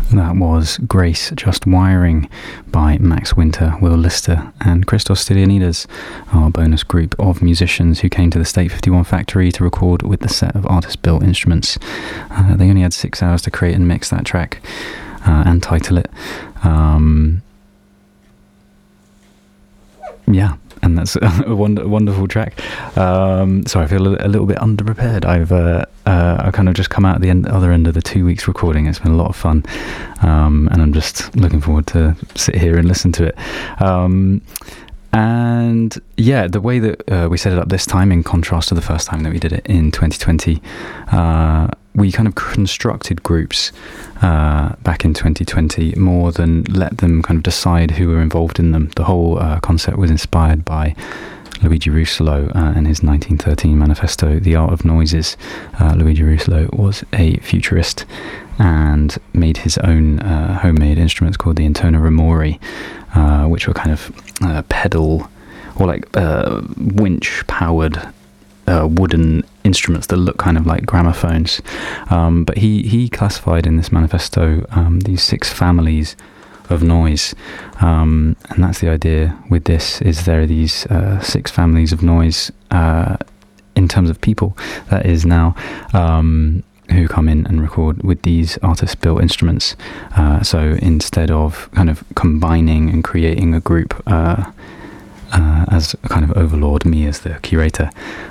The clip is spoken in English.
That was Grace Just Wiring by Max Winter, Will Lister and Christos Stylianides, our bonus group of musicians who came to the State 51 factory to record with the set of artist-built instruments. They only had 6 hours to create and mix that track and title it. Yeah, and that's a wonderful track. Sorry, I feel a little bit underprepared. I've kind of just come out at the other end of the 2 weeks recording. It's been a lot of fun, and I'm just looking forward to sit here and listen to it. And yeah, the way that we set it up this time, in contrast to the first time that we did it in 2020, we kind of constructed groups back in 2020 more than let them kind of decide who were involved in them. The whole concept was inspired by Luigi Russolo and his 1913 manifesto, The Art of Noises. Luigi Russolo was a futurist and made his own homemade instruments called the Intona Remori, which were kind of pedal or like winch-powered wooden instruments that look kind of like gramophones. But he classified in this manifesto these 6 families of noise, and that's the idea with this, is there are these 6 families of noise in terms of people, that is now, who come in and record with these artist-built instruments. So instead of kind of combining and creating a group as a kind of overlord, me as the curator,